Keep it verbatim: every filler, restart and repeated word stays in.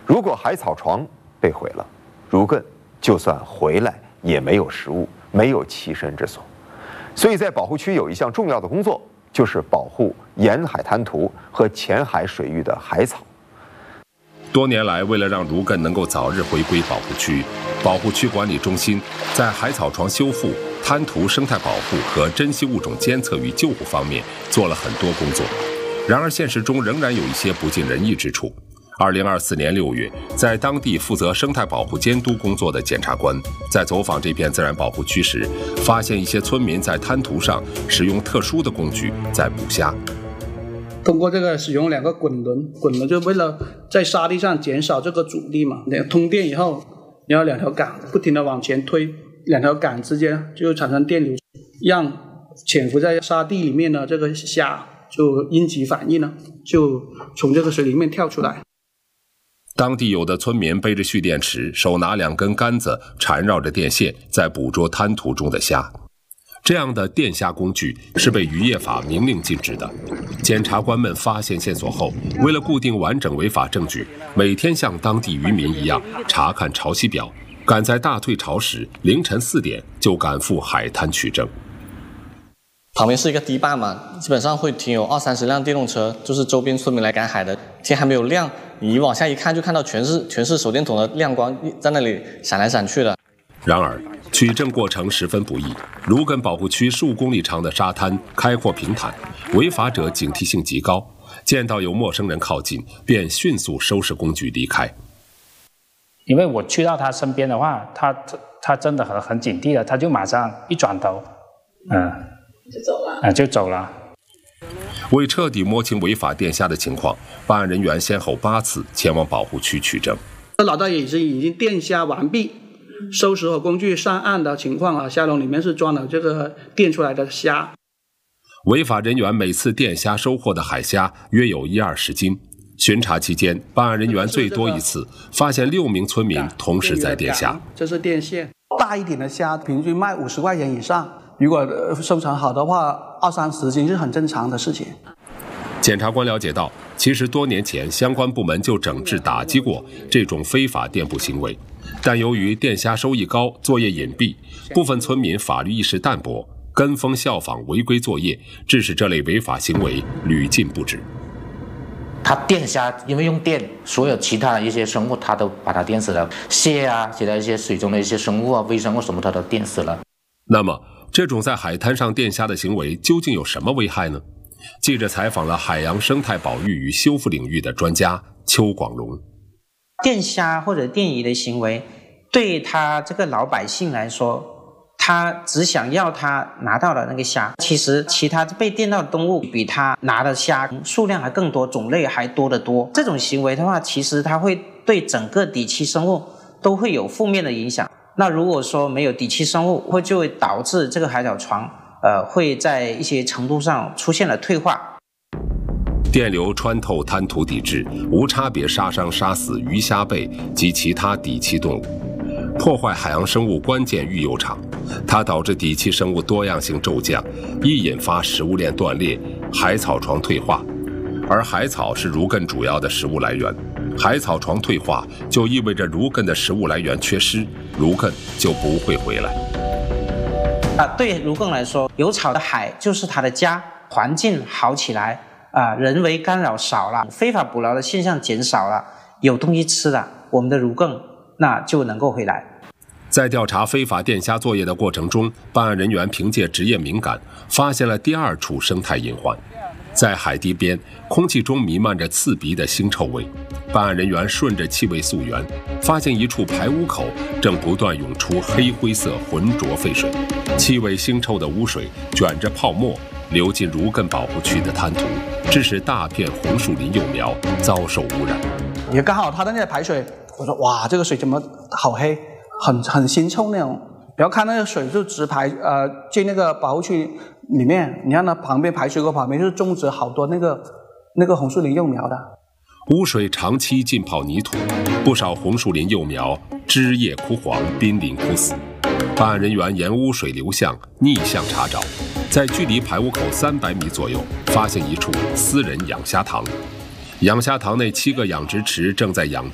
如果海草床被毁了，如艮就算回来也没有食物，没有栖身之所。所以在保护区有一项重要的工作，就是保护沿海滩涂和浅海水域的海草。 多年来，为了让如艮能够早日回归保护区，保护区管理中心在海草床修复、滩涂生态保护和珍稀物种监测与救护方面做了很多工作。然而，现实中仍然有一些不尽人意之处。二零二四年六月，在当地负责生态保护监督工作的检察官在走访这片自然保护区时，发现一些村民在滩涂上使用特殊的工具在捕虾。 通过这个使用两个滚轮，滚轮就为了在沙地上减少这个阻力嘛。通电以后，你要两条杆不停地往前推，两条杆之间就产生电流，让潜伏在沙地里面的这个虾就应急反应呢，就从这个水里面跳出来。 当地有的村民背着蓄电池，手拿两根杆子缠绕着电线，在捕捉滩涂中的虾。这样的电虾工具是被渔业法明令禁止的。检察官们发现线索后，为了固定完整违法证据，每天像当地渔民一样查看潮汐表，赶在大退潮时凌晨四点就赶赴海滩取证。 旁边是一个堤坝嘛，基本上会停有二三十辆电动车，就是周边村民来赶海的。天还没有亮，你往下一看就看到全是全是手电筒的亮光在那里闪来闪去的。 然而，取证过程十分不易。如艮保护区数公里长的沙滩开阔平坦，违法者警惕性极高，见到有陌生人靠近，便迅速收拾工具离开。 因为我去到他身边的话，他他真的很很警惕的，他就马上一转头，嗯， 就走了， 嗯，就走了。 为彻底摸清违法电虾的情况，办案人员先后八次前往保护区取证。 老大爷已经已经电虾完毕，收拾好工具上岸的情况啊，虾笼里面是装了这个电出来的虾。 违法人员每次电虾收获的海虾约有一二十斤。巡查期间，办案人员最多一次发现六名村民同时在电虾。 这是电线，大一点的虾平均卖五十块钱以上，如果收藏好的话，二三十斤是很正常的事情。 检察官了解到，其实多年前相关部门就整治打击过这种非法电捕行为，但由于电虾收益高、作业隐蔽，部分村民法律意识淡薄，跟风效仿违规作业，致使这类违法行为屡禁不止。 它电虾因为用电，所有其他的一些生物它都把它电死了，蟹啊，其他一些水中的一些生物啊、微生物什么它都电死了。 那么，这种在海滩上电虾的行为究竟有什么危害呢？记者采访了海洋生态保育与修复领域的专家邱广龙。 电虾或者电鱼的行为，对他这个老百姓来说，他只想要他拿到的那个虾，其实其他被电到的动物比他拿的虾数量还更多，种类还多得多。这种行为的话，其实它会对整个底栖生物都会有负面的影响。那如果说没有底栖生物，会就会导致这个海藻床呃会在一些程度上出现了退化。 电流穿透滩涂底质，无差别杀伤杀死鱼虾贝及其他底栖动物，破坏海洋生物关键育幼场。它导致底栖生物多样性骤降，易引发食物链断裂、海草床退化。而海草是如艮主要的食物来源，海草床退化就意味着如艮的食物来源缺失，如艮就不会回来。 啊，对如艮来说，有草的海就是它的家，环境好起来啊，人为干扰少了，非法捕捞的现象减少了，有东西吃了，我们的如艮那就能够回来。 在调查非法电虾作业的过程中，办案人员凭借职业敏感，发现了第二处生态隐患。在海堤边，空气中弥漫着刺鼻的腥臭味。办案人员顺着气味溯源，发现一处排污口正不断涌出黑灰色浑浊废水，气味腥臭的污水卷着泡沫流进如艮保护区的滩涂，致使大片红树林幼苗遭受污染。 也刚好它的那个排水，我说哇，这个水怎么好黑，很很腥臭那种。不要看那个水就直排呃进那个保护区里面，你看它旁边排水沟旁边就是种植好多那个那个红树林幼苗的。 污水长期浸泡泥土，不少红树林幼苗枝叶枯黄，濒临枯死。办案人员沿污水流向逆向查找，在距离排污口三百米左右，发现一处私人养虾塘。养虾塘内七个养殖池正在养殖